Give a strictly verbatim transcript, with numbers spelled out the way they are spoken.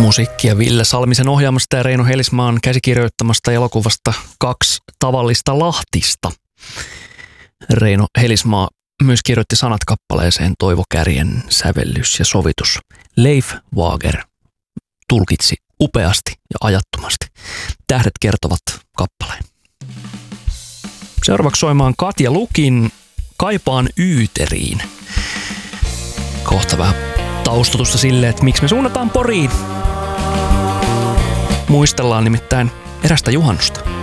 Musiikkia Ville Salmisen ohjaamasta ja Reino Helismaan käsikirjoittamasta elokuvasta Kaksi tavallista Lahtista. Reino Helismaa myös kirjoitti sanat kappaleeseen, Toivo Kärjen sävellys ja sovitus. Leif Wager tulkitsi upeasti ja ajattomasti. Tähdet kertovat kappaleen. Seuraavaksi soimaan Katja Lukin Kaipaan Yyteriin. Kohta vähän taustotusta sille, että miksi me suunnataan Poriin. Muistellaan nimittäin erästä juhannusta.